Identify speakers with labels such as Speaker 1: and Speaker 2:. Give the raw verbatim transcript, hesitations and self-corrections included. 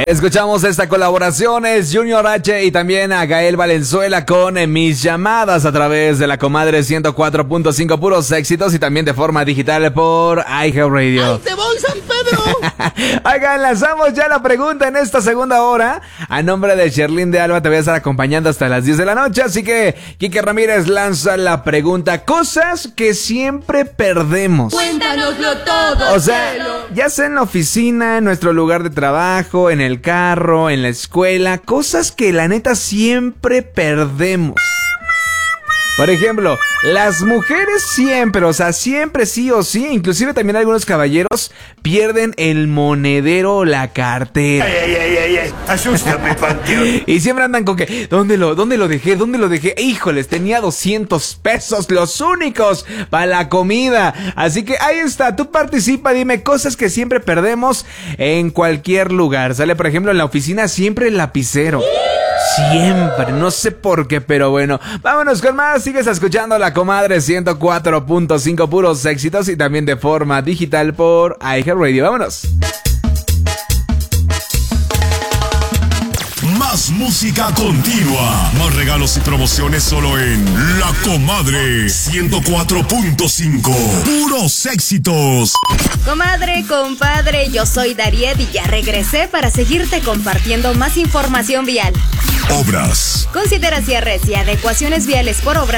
Speaker 1: Escuchamos esta colaboración, es Junior H y también a Gael Valenzuela con Mis Llamadas a través de la Comadre ciento cuatro punto cinco, puros éxitos, y también de forma digital por iHeartRadio.
Speaker 2: ¡Ay, te voy, San Pedro!
Speaker 1: Oigan, lanzamos ya la pregunta en esta segunda hora. A nombre de Sherlyn de Alba te voy a estar acompañando hasta las diez de la noche, así que Quique Ramírez lanza la pregunta. Cosas que siempre perdemos.
Speaker 2: Cuéntanoslo todo.
Speaker 1: O sea, ya sea en la oficina, en nuestro lugar de trabajo, en el carro, en la escuela, cosas que la neta siempre perdemos. Por ejemplo, las mujeres siempre, o sea, siempre sí o sí, inclusive también algunos caballeros pierden el monedero o la cartera.
Speaker 3: Ay, ay, ay, ay, ay, asústame, Panteón.
Speaker 1: Y siempre andan con que, ¿dónde lo, dónde lo dejé? ¿Dónde lo dejé? Híjoles, tenía doscientos pesos, los únicos para la comida. Así que ahí está, tú participa, dime cosas que siempre perdemos en cualquier lugar. Sale, por ejemplo, en la oficina siempre el lapicero. Siempre, no sé por qué, pero bueno, vámonos con más. Sigues escuchando La Comadre ciento cuatro punto cinco, puros éxitos, y también de forma digital por iHeartRadio. Vámonos.
Speaker 4: Más música continua, más regalos y promociones solo en La Comadre ciento cuatro punto cinco. Puros éxitos.
Speaker 5: Comadre, compadre, yo soy Dariet y ya regresé para seguirte compartiendo más información vial.
Speaker 4: Obras.
Speaker 5: Considera cierres y adecuaciones viales por obras